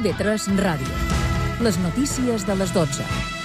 IB3 Ràdio. Les notícies de les 12.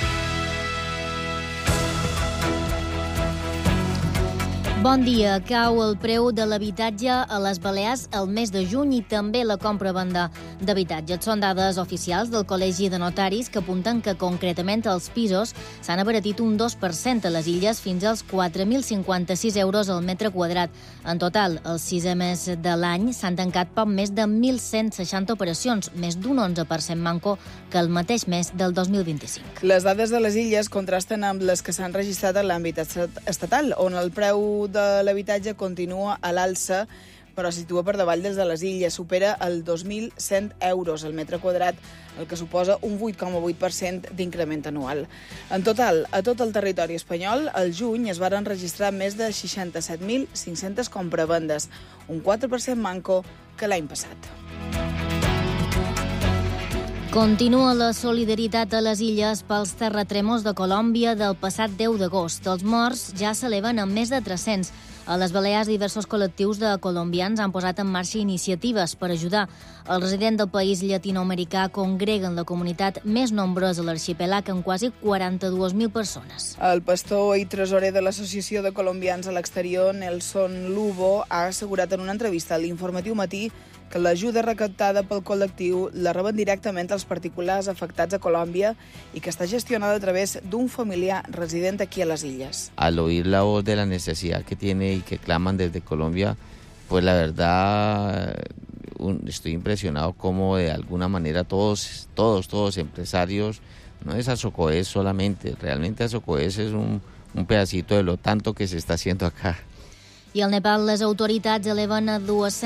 Bon dia. Cau el preu de l'habitatge a les Balears el mes de juny i també la compra-venda d'habitatges. Són dades oficials del Col·legi de Notaris que apunten que concretament els pisos s'han abaratit un 2% a les illes fins als 4.056 euros al metre quadrat. En total, els 6 mesos de l'any s'han tancat poc més de 1.160 operacions, més d'un 11% manco que el mateix mes del 2025. Les dades de les illes contrasten amb les que s'han registrat en l'àmbit estatal, on el preu de l'habitatge continua a l'alça, però situa per davall des de les illes. Supera els 2.100 euros al metre quadrat, el que suposa un 8,8% d'increment anual. En total, a tot el territori espanyol, al juny es varen registrar més de 67.500 compravendes, un 4% manco que l'any passat. Continua la solidaritat a les illes pels terratrèmols de Colòmbia del passat 10 d'agost. Els morts ja s'eleven en més de 300. A les Balears, diversos col·lectius de colombians han posat en marxa iniciatives per ajudar. Els residents del país llatinoamericà congreguen la comunitat més nombrosa a l'arxipèlag, amb quasi 42.000 persones. El pastor i tresorer de l'Associació de Colombians a l'Exterior, Nelson Lubo, ha assegurat en una entrevista a l'Informatiu Matí que l'ajuda recaptada pel col·lectiu la reben directament als particulars afectats a Colòmbia i que està gestionada a través d'un familiar resident aquí a les illes. Al oír la voz de la necesidad que tiene y que claman desde Colombia, pues la verdad estoy impresionado como de alguna manera todos empresarios, no es Azocoes solamente, realmente Azocoes es un pedacito de lo tanto que se está haciendo acá. I al Nepal les autoritats eleven a 200